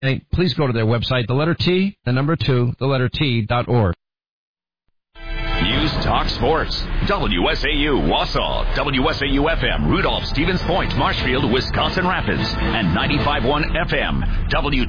please go to their website, the letter T, the number 2, the letter T.org. News Talk Sports. WSAU Wausau, WSAU-FM, Rudolph, Stevens Point, Marshfield, Wisconsin Rapids, and 95.1 FM,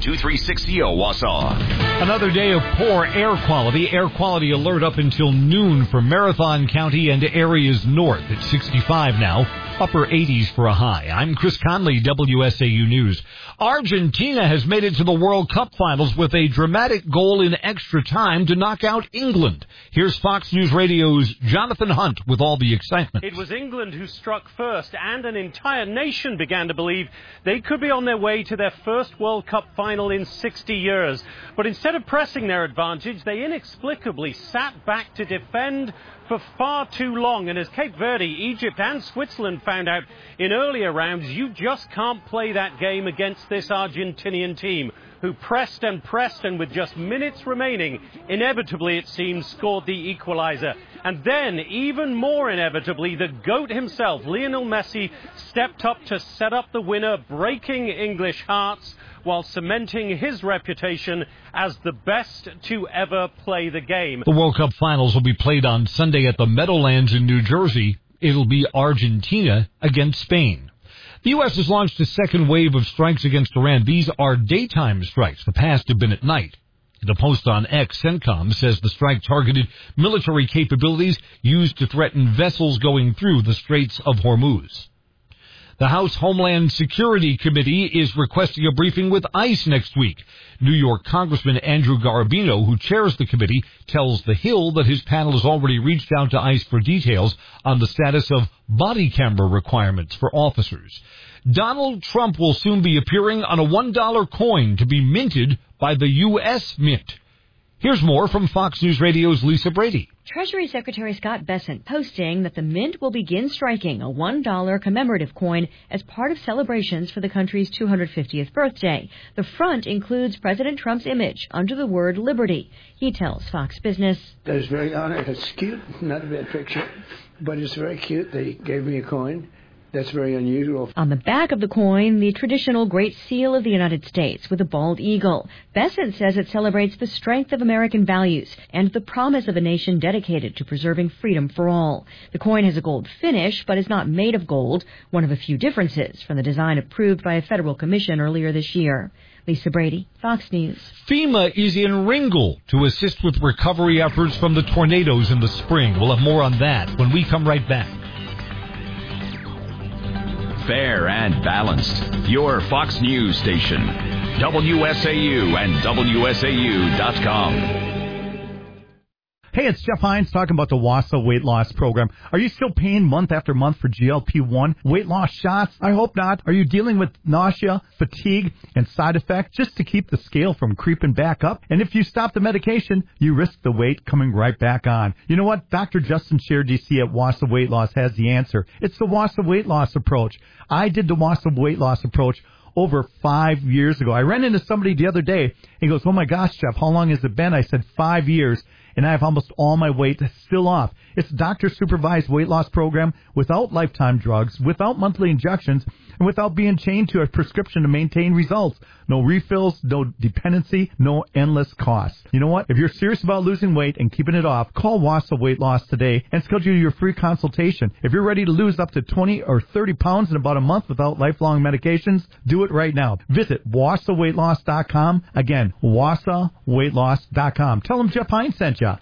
W236CO Wausau. Another day of poor air quality. Air quality alert up until noon for Marathon County and areas north. It's 65 now. Upper 80s for a high. I'm Chris Conley, WSAU News. Argentina has made it to the World Cup finals with a dramatic goal in extra time to knock out England. Here's Fox News Radio's Jonathan Hunt with all the excitement. It was England who struck first, and an entire nation began to believe they could be on their way to their first World Cup final in 60 years. But instead of pressing their advantage, they inexplicably sat back to defend for far too long. And as Cape Verde, Egypt and Switzerland found out in earlier rounds, you just can't play that game against this Argentinian team, who pressed and with just minutes remaining, inevitably, it seems, scored the equaliser. And then, even more inevitably, the GOAT himself, Lionel Messi, stepped up to set up the winner, breaking English hearts while cementing his reputation as the best to ever play the game. The World Cup finals will be played on Sunday at the Meadowlands in New Jersey. It'll be Argentina against Spain. The U.S. has launched a second wave of strikes against Iran. These are daytime strikes. The past have been at night. In a post on X, CENTCOM says the strike targeted military capabilities used to threaten vessels going through the Straits of Hormuz. The House Homeland Security Committee is requesting a briefing with ICE next week. New York Congressman Andrew Garabino, who chairs the committee, tells The Hill that his panel has already reached out to ICE for details on the status of body camera requirements for officers. Donald Trump will soon be appearing on a $1 coin to be minted by the U.S. Mint. Here's more from Fox News Radio's Lisa Brady. Treasury Secretary Scott Bessent posting that the Mint will begin striking a $1 commemorative coin as part of celebrations for the country's 250th birthday. The front includes President Trump's image under the word liberty. He tells Fox Business, I was very honored. It's cute, not a bad picture, but it's very cute. They gave me a coin. That's very unusual. On the back of the coin, the traditional Great Seal of the United States with a bald eagle. Bessent says it celebrates the strength of American values and the promise of a nation dedicated to preserving freedom for all. The coin has a gold finish, but is not made of gold, one of a few differences from the design approved by a federal commission earlier this year. Lisa Brady, Fox News. FEMA is in Ringgold to assist with recovery efforts from the tornadoes in the spring. We'll have more on that when we come right back. Fair and balanced. Your Fox News station. WSAU and WSAU.com. Hey, it's Jeff Hines talking about the Wausau weight loss program. Are you still paying month after month for GLP-1 weight loss shots? I hope not. Are you dealing with nausea, fatigue, and side effects just to keep the scale from creeping back up? And if you stop the medication, you risk the weight coming right back on. You know what? Dr. Justin Scher, DC at Wausau Weight Loss has the answer. It's the Wausau weight loss approach. I did the Wausau weight loss approach over 5 years ago. I ran into somebody the other day. He goes, oh my gosh, Jeff, how long has it been? I said 5 years. And I have almost all my weight still off. It's a doctor-supervised weight loss program without lifetime drugs, without monthly injections, and without being chained to a prescription to maintain results. No refills, no dependency, no endless costs. You know what? If you're serious about losing weight and keeping it off, call Wausau Weight Loss today and schedule your free consultation. If you're ready to lose up to 20 or 30 pounds in about a month without lifelong medications, do it right now. Visit WausauWeightLoss.com. Again, WausauWeightLoss.com. Tell them Jeff Hines sent you.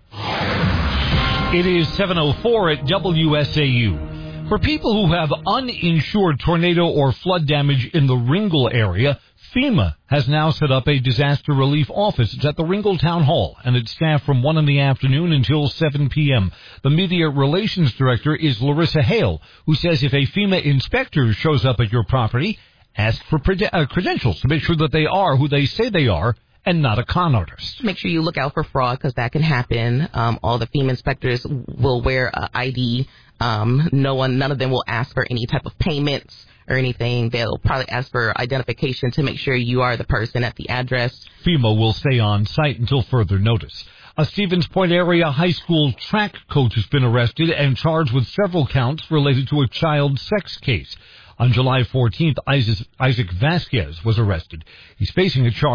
It is 7:04 at WSAU. For people who have uninsured tornado or flood damage in the Ringgold area, FEMA has now set up a disaster relief office. It's at the Ringgold Town Hall, and it's staffed from 1 in the afternoon until 7 p.m. The media relations director is Larissa Hale, who says if a FEMA inspector shows up at your property, ask for credentials to make sure that they are who they say they are and not a con artist. Make sure you look out for fraud because that can happen. All the FEMA inspectors will wear ID. None of them will ask for any type of payments or anything. They'll probably ask for identification to make sure you are the person at the address. FEMA will stay on site until further notice. A Stevens Point area high school track coach has been arrested and charged with several counts related to a child sex case. On July 14th, Isaac Vasquez was arrested. He's facing a charge